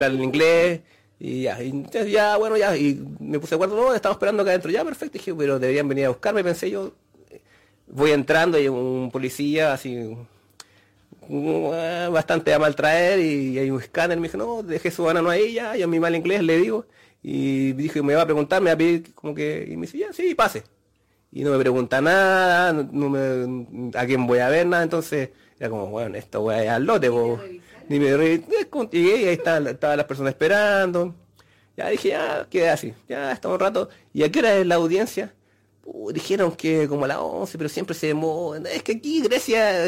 el inglés, y ya, y entonces ya, bueno, ya, y me puse de acuerdo, no, estamos esperando acá adentro, ya, perfecto, dije, pero deberían venir a buscarme, pensé yo, voy entrando y hay un policía así, bastante a mal traer, y hay un escáner, me dijo, no, deje su banano ahí, ya, yo en mi mal inglés le digo, y dije, me va a preguntar, me va a pedir como que, y me dice, ya, sí, pase. Y no me pregunta nada, a quién voy a ver, nada, entonces era como, bueno, esto voy a ir al lote, ni me llegué y ahí estaban las personas esperando. Ya dije, ya, quedé así, ya estamos un rato. ¿Y a qué hora es la audiencia? Dijeron que como a las 11, pero siempre se demora. Es que aquí Grecia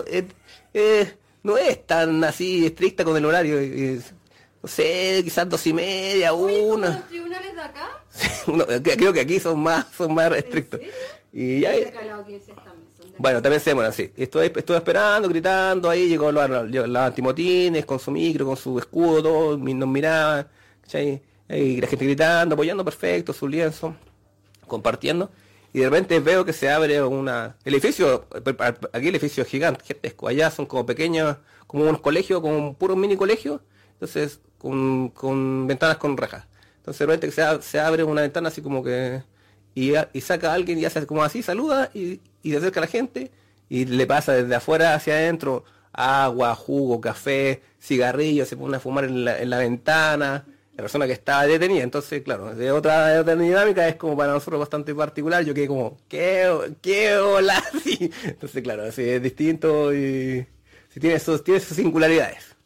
no es tan así estricta con el horario. No sé, quizás 2:30, Oye, ¿como una. los tribunales de acá? Creo que aquí son más estrictos. ¿En serio? Y ya, De acá las audiencias también son de bueno, acá. también se demoran, sí. Estuve esperando, gritando, ahí llegó los antimotines con su micro, con su escudo, todo, nos miraban, ¿cachai? Y la gente gritando, apoyando, perfecto, su lienzo, compartiendo. Y de repente veo que se abre el edificio, aquí el edificio es gigantesco, allá son como pequeños, como unos colegios, como un puro mini colegio, entonces con ventanas con rejas. Entonces de repente se abre una ventana así como que y saca a alguien y hace como así, saluda y se acerca a la gente y le pasa desde afuera hacia adentro agua, jugo, café, cigarrillos, se pone a fumar en la ventana, la persona que estaba detenida. Entonces, claro, de otra dinámica es como para nosotros bastante particular. Yo quedé como, ¿qué hola? Sí. Entonces, claro, así es distinto y sí, tiene sus singularidades.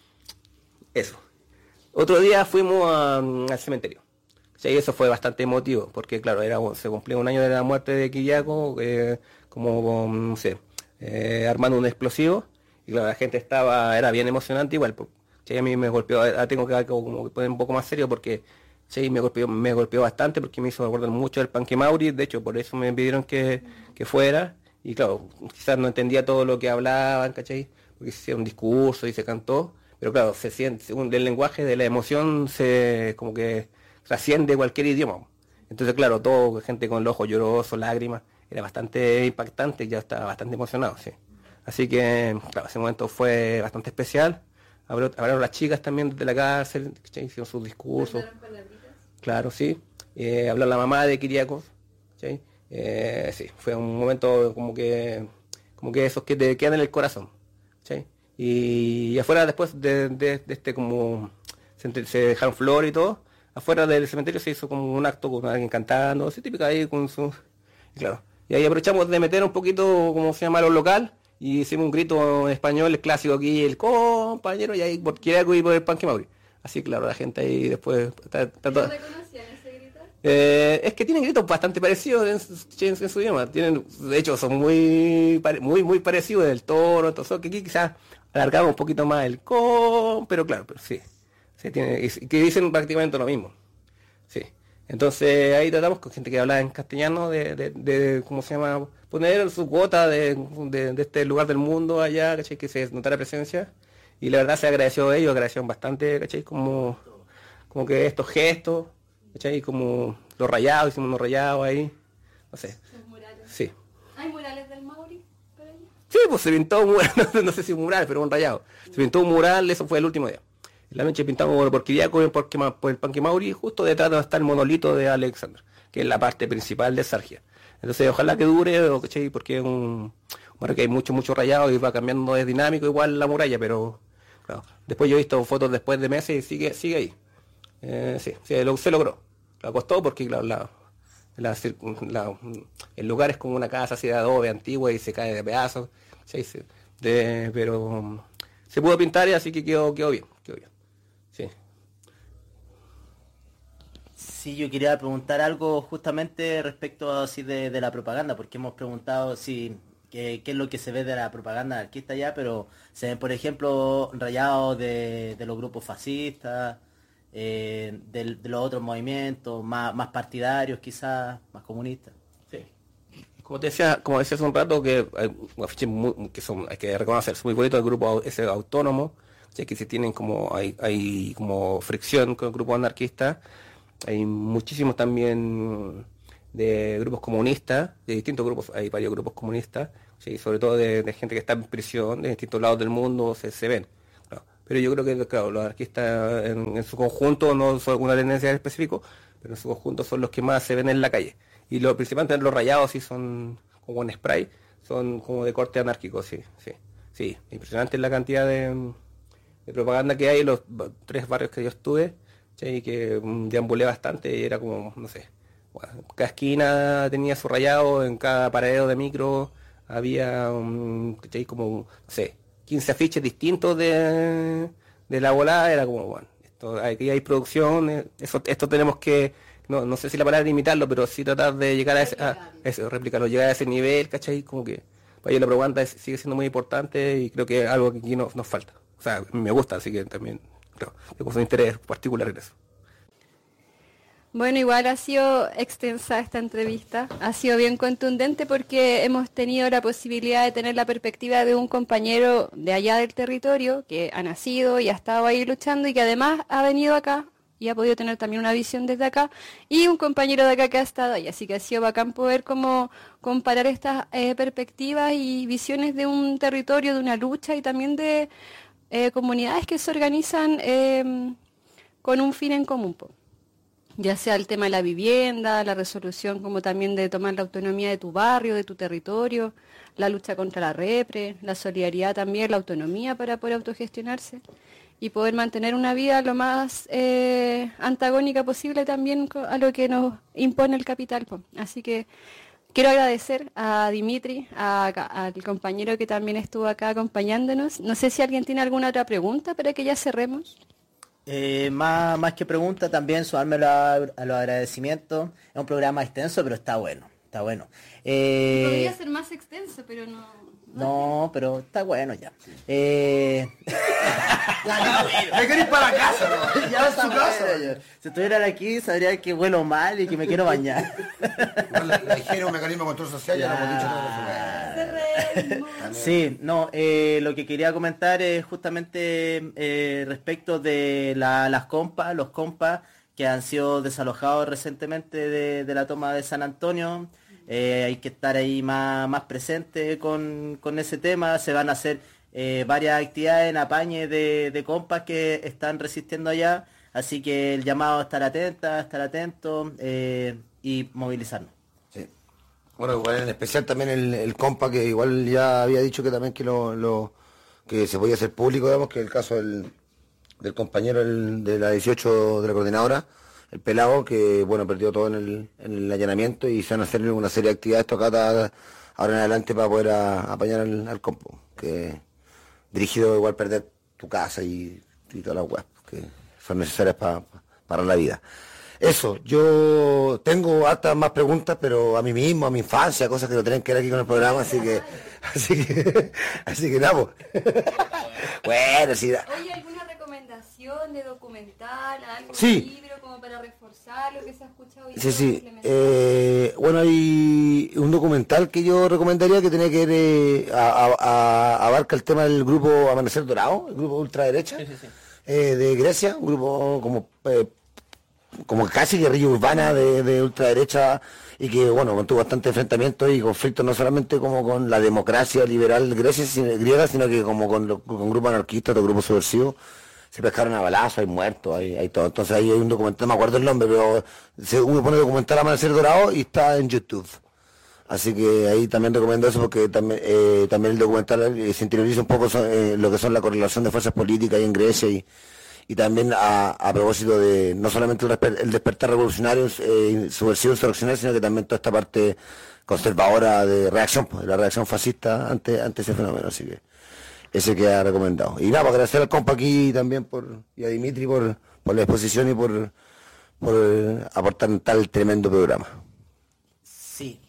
Eso. Otro día fuimos al cementerio. Sí, eso fue bastante emotivo, porque claro, se cumplía un año de la muerte de Kiriako, como, no sé, armando un explosivo, y claro, la gente era bien emocionante igual, sí, a mí me golpeó, tengo que como que poner un poco más serio, porque sí, me golpeó bastante, porque me hizo acordar mucho del Panque Mauri, de hecho, por eso me pidieron que fuera, y claro, quizás no entendía todo lo que hablaban, ¿cachai? Porque se hicieron un discurso y se cantó, pero claro, se siente, según el lenguaje de la emoción, como que trasciende cualquier idioma. Entonces, claro, todo, gente con los ojos llorosos, lágrimas, era bastante impactante, ya estaba bastante emocionado, sí. Así que, claro, ese momento fue bastante especial. Hablaron las chicas también de la cárcel, ¿cachai? Hicieron sus discursos. Claro, sí. Habló la mamá de Kiriakos, ¿cachai? Sí, fue un momento como que esos que te quedan en el corazón, ¿cachai? Y afuera después de este como se dejaron flores y todo. Afuera del cementerio se hizo como un acto con alguien cantando, así típica ahí con su... Claro. Y ahí aprovechamos de meter un poquito, como se llama, lo local, y hicimos un grito en español, el clásico aquí, el compañero, y ahí por Kiriako y por el Panque Mauri. Así, claro, la gente ahí después... ¿No reconocían ese grito? Es que tienen gritos bastante parecidos en su idioma. De hecho, son muy parecidos del toro, entonces que aquí quizás alargamos un poquito más el pero claro, pero sí. Sí, que dicen prácticamente lo mismo. Sí. Entonces ahí tratamos con gente que habla en castellano de ¿cómo se llama? Poner su cuota de este lugar del mundo allá, ¿cachai? Que se notara presencia. Y la verdad se agradeció a ellos, agradecieron bastante, ¿cachai? Como que estos gestos, ¿cachai? Como los rayados, hicimos unos rayados ahí. No sé. Los murales. Sí. ¿Hay murales del Mauri por allá? Sí, pues se pintó un mural, no sé si un mural, pero un rayado. Se pintó un mural, eso fue el último día. En la noche pintamos por Kiriako y por el Panque Mauri, justo detrás donde está el monolito de Alexander, que es la parte principal de Sargia. Entonces ojalá que dure, ¿cachai? Porque es bueno, que hay mucho rayado y va cambiando de dinámico igual la muralla, pero claro. Después yo he visto fotos después de meses y sigue ahí. Sí, se logró. Lo costó porque claro, el lugar es como una casa así de adobe antigua y se cae de pedazos, ¿sí? Pero se pudo pintar y así que quedó bien. Sí. Sí, yo quería preguntar algo justamente respecto así de la propaganda, porque hemos preguntado si qué es lo que se ve de la propaganda anarquista ya, pero se ven, por ejemplo, rayados de los grupos fascistas, de los otros movimientos, más partidarios quizás, más comunistas. Sí. Como decía hace un rato, que hay afiches que hay que reconocer, son muy bonitos el grupo ese autónomo, ya que se tienen como, hay como fricción con el grupo anarquista, hay muchísimos también de grupos comunistas, de distintos grupos, hay varios grupos comunistas, ¿sí? Sobre todo de gente que está en prisión, de distintos lados del mundo se ven. ¿No? pero yo creo que, claro, los anarquistas en su conjunto, no son una tendencia en específico, pero en su conjunto son los que más se ven en la calle. Y principalmente los rayados sí son como en spray, son como de corte anárquico, sí. Impresionante la cantidad de propaganda que hay en los 3 barrios que yo estuve, ¿sí? Que deambulé bastante y era como, no sé, bueno, cada esquina tenía su rayado, en cada paradero de micro había ¿sí? Como, no sé, 15 afiches distintos de la volada, era como, bueno, aquí hay producción, esto tenemos que, no sé si la palabra es imitarlo, pero sí tratar de llegar replicarlo, llegar a ese nivel, ¿cachai? Como que para ello la propaganda sigue siendo muy importante y creo que es algo que aquí nos falta. O sea, me gusta, así que también creo, tengo un interés particular en eso. Bueno, igual ha sido extensa esta entrevista, ha sido bien contundente porque hemos tenido la posibilidad de tener la perspectiva de un compañero de allá del territorio que ha nacido y ha estado ahí luchando y que además ha venido acá y ha podido tener también una visión desde acá, y un compañero de acá que ha estado ahí, así que ha sido bacán poder como comparar estas perspectivas y visiones de un territorio, de una lucha y también de comunidades que se organizan con un fin en común, ya sea el tema de la vivienda, la resolución como también de tomar la autonomía de tu barrio, de tu territorio, la lucha contra la repre, la solidaridad también, la autonomía para poder autogestionarse y poder mantener una vida lo más antagónica posible también a lo que nos impone el capital. Así que quiero agradecer a Dimitri, al compañero que también estuvo acá acompañándonos. No sé si alguien tiene alguna otra pregunta para que ya cerremos. Más que pregunta, también sumarme a los agradecimientos. Es un programa extenso, pero está bueno. Podría ser más extenso, pero no. No, pero está bueno ya. Me quiero ir para casa, ¿no? Ya en su casa. Si estuvieran aquí, sabría que huelo mal y que me quiero bañar. La higiene es un mecanismo de control social, ya lo hemos dicho todos. Sí, no, lo que quería comentar es justamente respecto de los compas que han sido desalojados recientemente de la toma de San Antonio. Hay que estar ahí más presente con ese tema. Se van a hacer varias actividades en apañe de compas que están resistiendo allá. Así que el llamado a estar atentos y movilizarnos. Sí. Bueno, igual en especial también el compa que igual ya había dicho que también que se podía hacer público, digamos, que el caso del compañero de la 18 de la coordinadora, el pelado, que bueno, perdió todo en el allanamiento y se van a hacer una serie de actividades tocadas ahora en adelante para poder apañar al compo, que dirigido igual perder tu casa y todas las webs que son necesarias para la vida. Eso, yo tengo hartas más preguntas, pero a mí mismo, a mi infancia, cosas que no tienen que ver aquí con el programa, así que nada, pues. Bueno, sí. Oye, ¿alguna recomendación de documental, algo de Sí. libro como para reforzar lo que se ha escuchado hoy? Sí. Bueno, hay un documental que yo recomendaría que tiene que ver, abarca el tema del grupo Amanecer Dorado, el grupo ultraderecha de Grecia, un grupo como casi guerrilla urbana de ultraderecha y que bueno mantuvo bastante enfrentamientos y conflictos no solamente como con la democracia liberal griega, sino que como con grupos anarquistas, otros grupos subversivos. Se pescaron a balazos, hay muertos, hay todo. Entonces ahí hay un documental, no me acuerdo el nombre, pero uno pone documental Amanecer Dorado y está en YouTube. Así que ahí también recomiendo eso porque también el documental se interioriza un poco lo que son la correlación de fuerzas políticas ahí en Grecia y también a propósito de no solamente el despertar revolucionario, subversivo, insurreccional, sino que también toda esta parte conservadora de reacción, pues, de la reacción fascista ante ese fenómeno. Así que ese queda recomendado. Y nada, para agradecer al compa aquí también y a Dimitri por la exposición y por aportar en tal tremendo programa. Sí,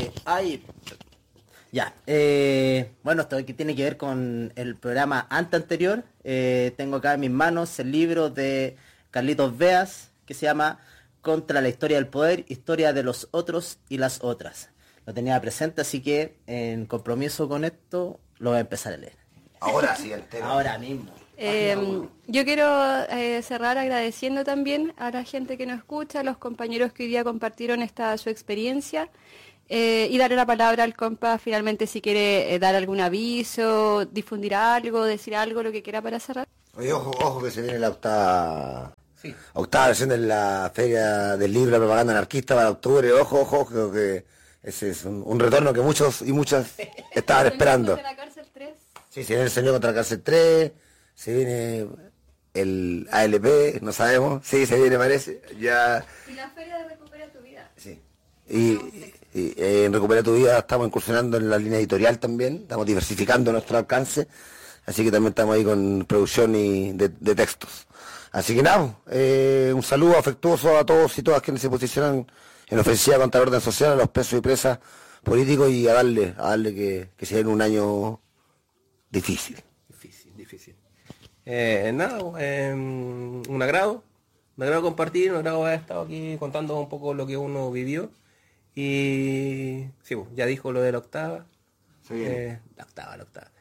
bueno, esto que tiene que ver con el programa anterior. Tengo acá en mis manos el libro de Carlitos Beas que se llama Contra la historia del poder, historia de los otros y las otras. Lo tenía presente, así que en compromiso con esto lo voy a empezar a leer. Ahora sí, el tema. Ahora mismo. Yo quiero cerrar agradeciendo también a la gente que nos escucha, a los compañeros que hoy día compartieron su experiencia y darle la palabra al compa finalmente si quiere dar algún aviso, difundir algo, decir algo, lo que quiera para cerrar. Oye, ojo que se viene la octava Sí. octava versión de la Feria del Libro de Propaganda Anarquista para octubre. Ojo, creo que ese es un retorno que muchos y muchas estaban esperando. De la cárcel 3. Sí, se viene el señor contra la cárcel 3, se viene el ALP, no sabemos, sí, se viene parece, ya... Y la feria de Recupera tu Vida. Sí. Y en Recupera tu Vida estamos incursionando en la línea editorial también, estamos diversificando nuestro alcance, así que también estamos ahí con producción de textos. Así que nada, un saludo afectuoso a todos y todas quienes se posicionan en ofensiva contra el orden social, a los presos y presas políticos y a darle que se viene un año difícil. Difícil. Nada, un agrado compartir, un agrado haber estado aquí contando un poco lo que uno vivió. Y sí, pues, ya dijo lo de la octava. La octava.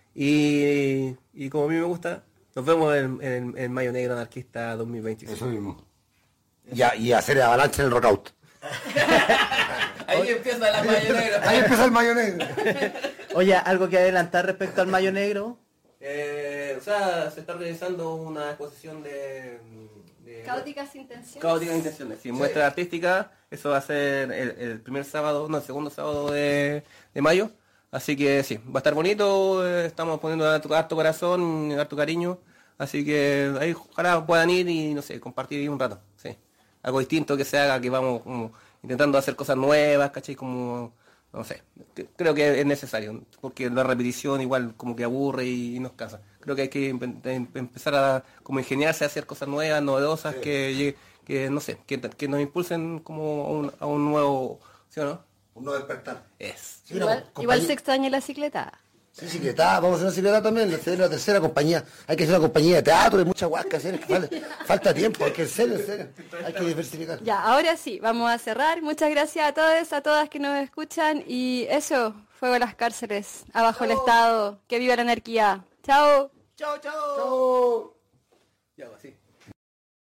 Y como a mí me gusta, nos vemos en Mayo Negro Anarquista 2026. Eso mismo. Y hacer avalancha en el Rockout. Ahí empieza la Mayo Negro. Ahí empieza el Mayo Negro. Oye, ¿algo que adelantar respecto al Mayo Negro? O sea, se está organizando una exposición de Caóticas intenciones. Caóticas intenciones, sí, muestra artística. Eso va a ser el primer sábado, no, el segundo sábado de mayo. Así que sí, va a estar bonito, estamos poniendo harto corazón, harto cariño. Así que ahí ojalá puedan ir y, no sé, compartir un rato, sí. Algo distinto que se haga, que vamos como intentando hacer cosas nuevas, ¿cachai? Como, no sé, creo que es necesario, porque la repetición igual como que aburre y nos cansa. Creo que hay que empezar a como ingeniarse a hacer cosas nuevas, novedosas, sí. que no sé, que nos impulsen como a un nuevo, ¿sí o no? Un nuevo despertar. Es. Sí, igual se extraña la cicleta. Sí, cicleta, vamos a hacer una cicleta también, la tercera compañía. Hay que hacer una compañía de teatro, hay mucha guasca, hacer, falta tiempo, hay que en serio, hay que diversificar. Ya, ahora sí, vamos a cerrar. Muchas gracias a todos, a todas que nos escuchan. Y eso, fuego a las cárceles, abajo el Estado, que viva la anarquía. Chao. Chao. Ya, así.